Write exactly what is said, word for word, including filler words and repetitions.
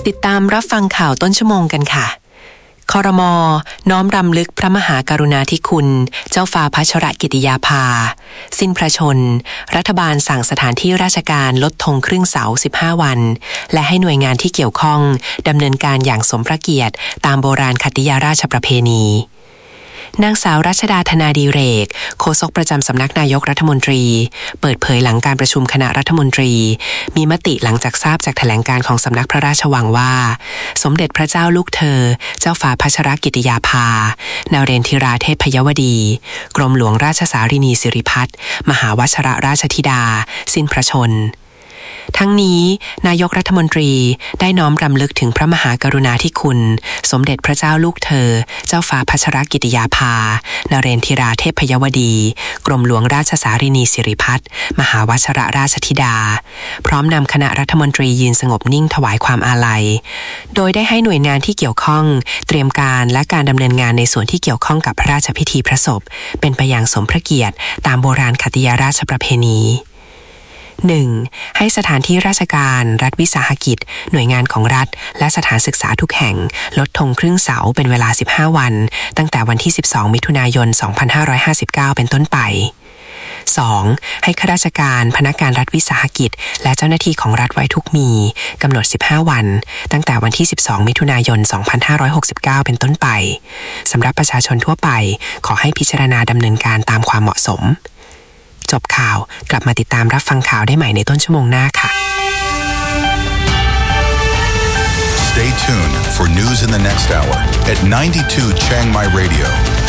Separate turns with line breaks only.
ติดตามรับฟังข่าวต้นชั่วโมงกันค่ะครม.น้อมรำลึกพระมหากรุณาธิคุณเจ้าฟ้าพัชรกิติยาภาสิ้นพระชนรัฐบาลสั่งสถานที่ราชการลดธงครึ่งเสาสิบห้าวันและให้หน่วยงานที่เกี่ยวข้องดำเนินการอย่างสมพระเกียรติตามโบราณคติยาราชประเพณีนางสาวรัชดาธนาดีเรกโฆษกประจำสำนักนายกรัฐมนตรีเปิดเผยหลังการประชุมคณะรัฐมนตรีมีมติหลังจากทราบจากแถลงการของสำนักพระราชวังว่าสมเด็จพระเจ้าลูกเธอเจ้าฟ้าพัชรกิติยาภานเรนทิราเทพยวดีกรมหลวงราชสารินีสิริพัฒน์มหาวชิรราชธิดาสิ้นพระชนทั้งนี้นายกรัฐมนตรีได้น้อมรำลึกถึงพระมหากรุณาธิคุณสมเด็จพระเจ้าลูกเธอเจ้าฟ้าพัชรกิติยาภานเรนทิราเทพยวดีกรมหลวงราชสารินีสิริพัฒน์มหาวชิรราชธิดาพร้อมนำคณะรัฐมนตรียืนสงบนิ่งถวายความอาลัยโดยได้ให้หน่วยงานที่เกี่ยวข้องเตรียมการและการดำเนินงานในส่วนที่เกี่ยวข้องกับพระราชพิธีพระศพเป็นไปอย่างสมพระเกียรติตามโบราณคติยาราชประเพณีหนึ่งให้สถานที่ราชการรัฐวิสาหกิจหน่วยงานของรัฐและสถานศึกษาทุกแห่งลดธงครึ่งเสาเป็นเวลาสิบห้าวันตั้งแต่วันที่สิบสองมิถุนายนสองพันห้าร้อยห้าสิบเก้าเป็นต้นไป สองให้ข้าราชการพนักงานรัฐวิสาหกิจและเจ้าหน้าที่ของรัฐไว้ทุกมีกำหนดสิบห้าวันตั้งแต่วันที่สิบสองมิถุนายนสองพันห้าร้อยหกสิบเก้าเป็นต้นไปสำหรับประชาชนทั่วไปขอให้พิจารณาดำเนินการตามความเหมาะสมจบข่าวกลับมาติดตามรับฟังข่าวได้ใหม่ในต้นชั่วโมงหน้าค่ะ
Stay tuned for news in the next hour at ninety-two Chiang Mai Radio.